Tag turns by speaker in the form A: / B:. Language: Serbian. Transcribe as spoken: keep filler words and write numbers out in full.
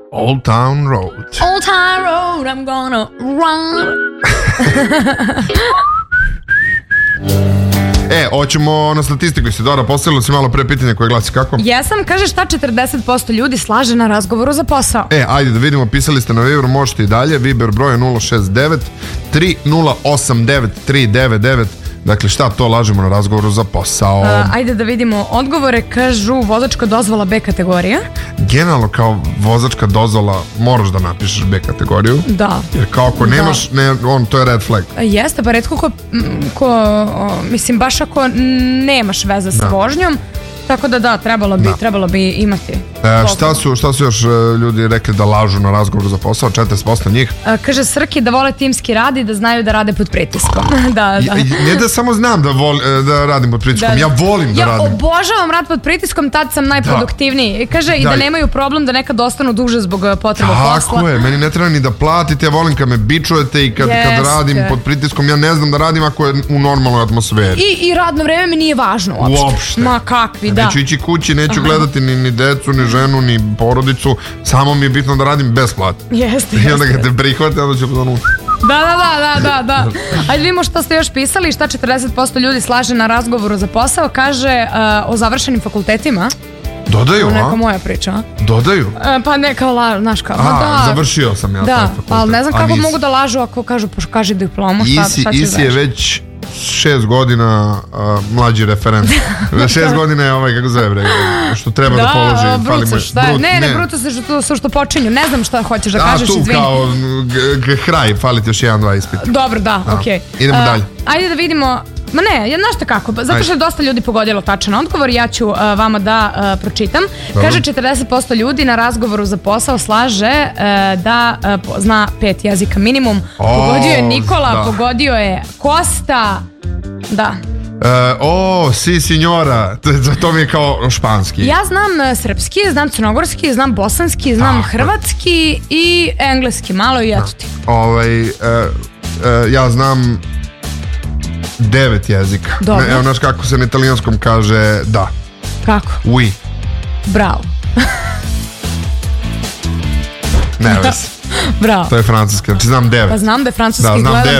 A: Old Town Road.
B: Old Town Road, I'm gonna run.
A: E, hoćemo na statistiku. Isidora, postavila si malo pre pitanje koje glasi kako?
B: Jesam, kaže šta četrdeset posto ljudi slaže na razgovoru za posao.
A: E, ajde da vidimo, pisali ste na Viberu, možete i dalje. Viber broj je nula šest devet tri nula osam devet tri devet devet. Dakle, šta to lažemo na razgovoru za posao?
B: A, ajde da vidimo odgovore. Kažu vozačka dozvola B kategorija.
A: Generalno kao vozačka dozvola moraš da napišeš B kategoriju.
B: Da.
A: Jer kao ako
B: Da.
A: nemaš, ne, on, to je red flag.
B: Jeste, pa retko ko, ko o, mislim, baš ako nemaš veze sa
A: Da.
B: vožnjom, tako da da, trebalo bi,
A: Da.
B: trebalo bi imati.
A: E, šta, su, šta su još e, ljudi rekli da lažu na razgovoru za posao? četrdeset posto njih.
B: A, kaže Srki da vole timski rad i da znaju da rade pod pritiskom. da, da.
A: I- Ne da samo znam da, vol, e, da radim pod pritiskom,
B: Da,
A: ja
B: da.
A: volim da
B: ja
A: radim.
B: obožavam rad pod pritiskom, tad sam najproduktivniji. I kaže i da
A: Da.
B: nemaju problem da nekad ostanu duže zbog uh, potreba
A: Tako
B: posla.
A: je, meni ne treba ni da platite, ja volim kad me bičujete i kad, kad
B: Jeste.
A: radim pod pritiskom, ja ne znam da radim ako je u normalnoj atmosferi.
B: I, I radno vreme mi nije važno uopšte.
A: Uopšte.
B: Ma kakvi, da.
A: Neću ići kući, neću gledati ni, ni decu, ni ženu, ni porodicu, samo mi je bitno da radim bez plate.
B: Jeste,
A: I onda
B: jeste.
A: kad te prihvate, onda ću ono...
B: Da, da, da, da, da, da. Ajde vidimo šta ste još pisali, šta četrdeset posto ljudi slaže na razgovoru za posao. Kaže uh, o završenim fakultetima.
A: Dodaju,
B: Neka
A: a?
B: moja priča. a?
A: Dodaju?
B: E, pa ne kao laž, znaš kao.
A: A,
B: ma da,
A: završio sam ja taj
B: Da,
A: fakultet.
B: ali ne znam
A: A
B: kako
A: nisi?
B: mogu da lažu ako kažu kaži diplomu, šta,
A: Isi,
B: šta ćeš
A: Isi je
B: reći?
A: već šest godina uh, mlađi referent. Šest godina je ovaj, kako zove bre, što treba da,
B: Da,
A: položi. fali mu-
B: Brutus, šta je?
A: Brut-
B: Ne, ne, Brutus je što, što, što počinju. Ne znam šta hoćeš da kažeš,
A: A tu
B: izvini.
A: kao g- g- kraj, fali ti još jedan, dva ispita.
B: Dobro, da,
A: Da.
B: okej.
A: Idemo
B: A,
A: dalje.
B: Ajde da vidimo. Ma ne, ja znaš šta kako, pa zato što je dosta ljudi pogodilo tačan odgovor, ja ću uh, vama da uh, pročitam.
A: Dobro.
B: Kaže četrdeset posto ljudi na razgovoru za posao slaže uh, da uh, po- zna pet jezika minimum.
A: O,
B: Pogodio je Nikola,
A: da.
B: pogodio je Kosta. Da.
A: E, o, si signora, to, to mi je kao španski.
B: Ja znam uh, srpski, znam crnogorski, znam bosanski, znam
A: Tako.
B: hrvatski i engleski, malo i eto ti.
A: Ovaj, e, e, ja znam devet jezika.
B: Dobro.
A: Ne, evo, znaš kako se na italijanskom kaže da.
B: Kako?
A: Oui.
B: Bravo.
A: Ne vezi.
B: Bravo.
A: To je francuski, znači znam devet.
B: Pa znam da je francuski,
A: Da, znam
B: gledam
A: devet.